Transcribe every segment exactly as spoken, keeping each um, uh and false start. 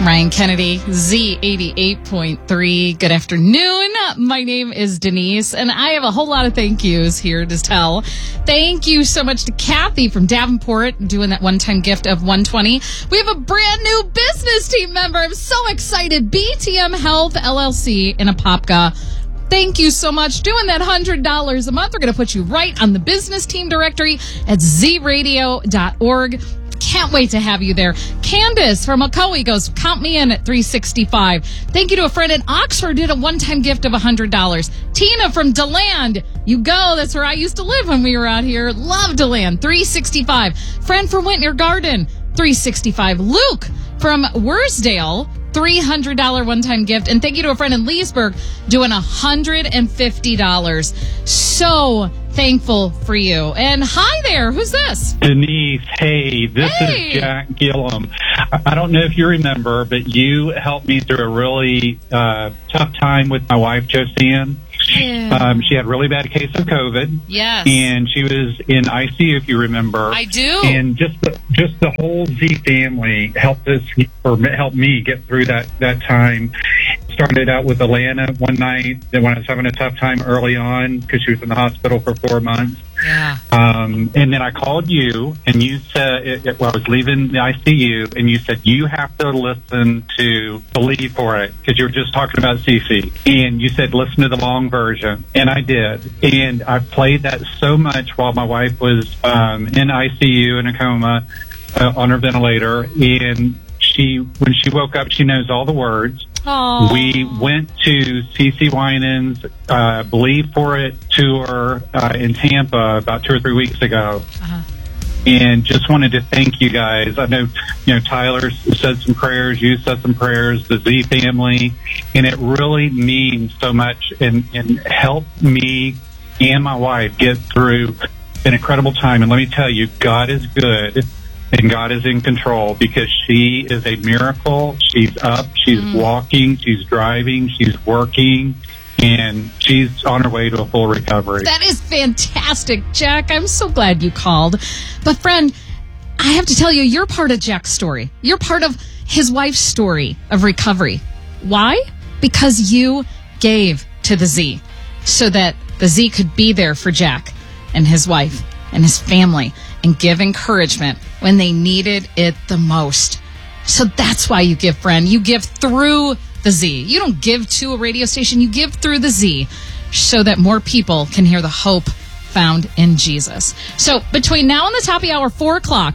Ryan Kennedy, Z eighty-eight point three. Good afternoon. My name is Denise, and I have a whole lot of thank yous here to tell. Thank you so much to Kathy from Davenport doing that one-time gift of one hundred twenty dollars. We have a brand new business team member. I'm so excited. B T M Health L L C in Apopka. Thank you so much. Doing that one hundred dollars a month. We're going to put you right on the business team directory at z radio dot org. Can't wait to have you there. Candace from Ocoee goes, count me in at three sixty-five. Thank you to a friend in Oxford, did a one-time gift of one hundred dollars. Tina from DeLand, you go. That's where I used to live when we were out here. Love DeLand, three sixty-five. Friend from Whitney Garden, three sixty-five. Luke from Wursdale, three hundred dollars one-time gift. And thank you to a friend in Leesburg doing one hundred fifty dollars. So thankful for you. And hi there. Who's this? Denise, hey, this hey. is Jack Gillum. I don't know if you remember, but you helped me through a really uh, tough time with my wife, Joseanne. Yeah. Um, she had a really bad case of COVID. Yes. And she was in I C U, if you remember. I do. And just the, just the whole Z family helped us, or helped me get through that, that time. Started out with Alana one night when I was having a tough time early on because she was in the hospital for four months. Yeah. Um, and then I called you, and you said, it, it, well, I was leaving the I C U, and you said, you have to listen to Believe for it, because you were just talking about Cece. And you said, listen to the long version. And I did. And I played that so much while my wife was um, in I C U in a coma uh, on her ventilator. And she, when she woke up, she knows all the words. Aww. We went to Cece Winans' uh, Believe for It tour uh, in Tampa about two or three weeks ago. Uh-huh. And just wanted to thank you guys. I know, you know, Tyler said some prayers, you said some prayers, the Z family, and it really means so much and, and helped me and my wife get through an incredible time. And let me tell you, God is good. And God is in control because she is a miracle. She's up, she's mm. walking, she's driving, she's working, and she's on her way to a full recovery. That is fantastic, Jack. I'm so glad you called. But friend, I have to tell you, you're part of Jack's story. You're part of his wife's story of recovery. Why? Because you gave to the Z so that the Z could be there for Jack and his wife and his family and give encouragement when they needed it the most. So that's why you give, friend. You give through the Z. You don't give to a radio station. You give through the Z so that more people can hear the hope found in Jesus. So between now and the top of the hour, four o'clock,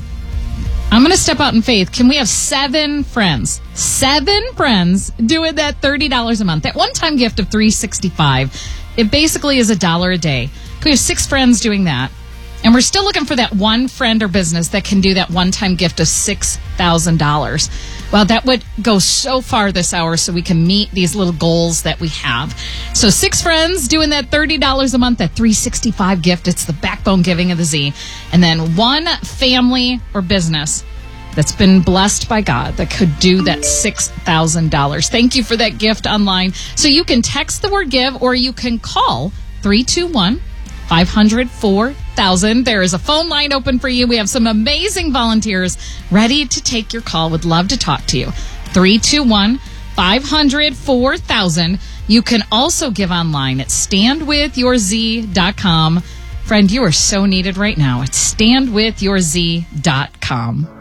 I'm going to step out in faith. Can we have seven friends, seven friends doing that thirty dollars a month, that one-time gift of three hundred sixty-five dollars? It basically is a dollar a day. Can we have six friends doing that? And we're still looking for that one friend or business that can do that one-time gift of six thousand dollars. Well, that would go so far this hour so we can meet these little goals that we have. So six friends doing that thirty dollars a month, that three hundred sixty-five gift. It's the backbone giving of the Z. And then one family or business that's been blessed by God that could do that six thousand dollars. Thank you for that gift online. So you can text the word give or you can call three two one, five hundred, four thousand. There is a phone line open for you. We have some amazing volunteers ready to take your call. Would love to talk to you. three two one, five hundred, four thousand. You can also give online at stand with your z dot com. Friend, you are so needed right now. It's stand with your z dot com.